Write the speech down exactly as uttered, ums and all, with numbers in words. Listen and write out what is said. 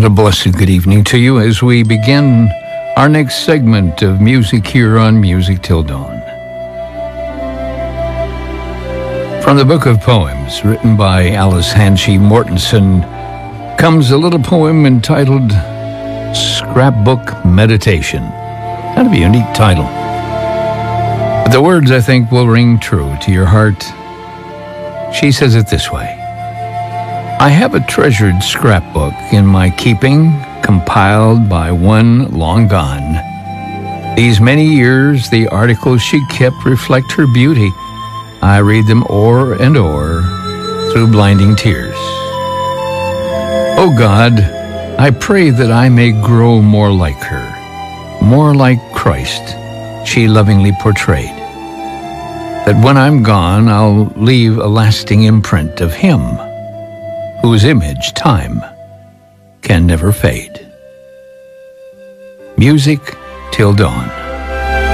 a blessed good evening to you as we begin our next segment of music here on Music Till Dawn. From the book of poems written by Alice Hanchey Mortensen comes a little poem entitled Scrapbook Meditation. Kind of a unique title. But the words, I think, will ring true to your heart. She says it this way. I have a treasured scrapbook in my keeping, compiled by one long gone. These many years the articles she kept reflect her beauty. I read them o'er and o'er through blinding tears. O God, I pray that I may grow more like her, more like Christ she lovingly portrayed. That when I'm gone, I'll leave a lasting imprint of Him, whose image time can never fade. Music Till Dawn.